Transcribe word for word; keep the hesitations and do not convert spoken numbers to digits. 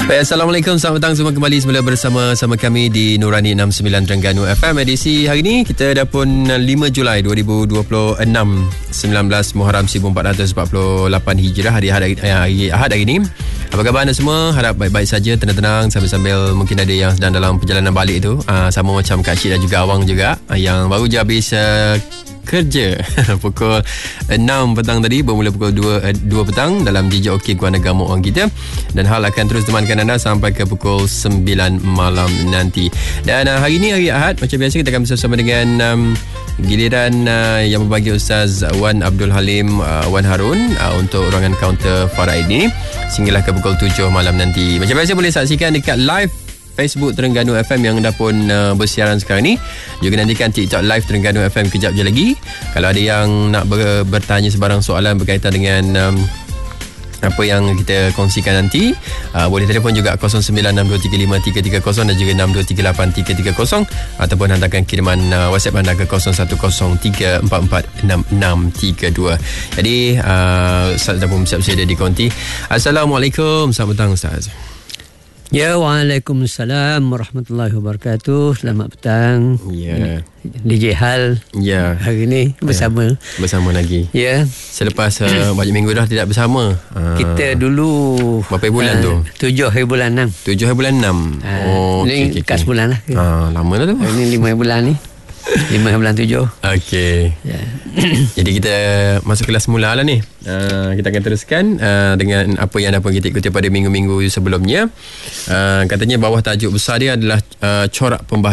Baik, Assalamualaikum, selamat petang semua, kembali semula bersama sama kami di Nurani enam puluh sembilan Terengganu F M. Edisi hari ini kita dah pun lima Julai dua ribu dua puluh enam, sembilan belas Muharram seribu empat ratus empat puluh lapan Hijrah, hari Ahad, hari Ahad hari ini. Apa khabar anda semua? Harap baik-baik saja, tenang-tenang sambil-sambil mungkin ada yang sedang dalam perjalanan balik tu, uh, sama macam Kak Syed dan juga Awang juga, uh, yang baru je habis uh, kerja pukul enam petang tadi, bermula pukul dua petang dalam J J O K Guan Negara orang kita, dan hal akan terus temankan anda sampai ke pukul sembilan malam nanti. Dan uh, hari ini hari Ahad, macam biasa kita akan bersama dengan um, giliran uh, yang berbagi Ustaz Wan Abdul Halim uh, Wan Harun uh, untuk ruangan kaunter Faraid ini sehinggalah ke pukul tujuh malam nanti. Macam biasa boleh saksikan dekat live Facebook Terengganu F M yang dah pun uh, bersiaran sekarang ni. Juga nantikan TikTok live Terengganu F M kejap je lagi. Kalau ada yang nak ber- bertanya sebarang soalan berkaitan dengan um, apa yang kita kongsikan nanti, uh, boleh telefon juga kosong sembilan enam dua tiga lima tiga tiga kosong dan juga enam dua tiga lapan tiga tiga kosong, ataupun hantarkan kiriman uh, WhatsApp anda ke kosong satu kosong tiga empat empat enam enam tiga dua. Jadi uh, Ustaz dah pun siap sedia di konti. Assalamualaikum, selamat petang Ustaz. Ya, Waalaikumsalam warahmatullahi wabarakatuh. Selamat petang. Ya. D J Hal. Ya. Hari ni bersama. Ya. Bersama lagi. Ya. Selepas uh, banyak minggu dah tidak bersama. Uh, Kita dulu berapa bulan uh, tu? Tujuh hari bulan enam. Tujuh hari bulan enam. Uh, oh, ni okay, kat okay. sebulan lah. Ah, lama dah tu. Ini lima bulan ni. Lima bulan tujuh. Okey. Ya. Jadi kita masuk kelas mula lah ni. Uh, kita akan teruskan uh, dengan apa yang dah pun kita ikuti pada minggu-minggu sebelumnya. Uh, katanya bawah tajuk besar dia adalah uh, corak pembahasan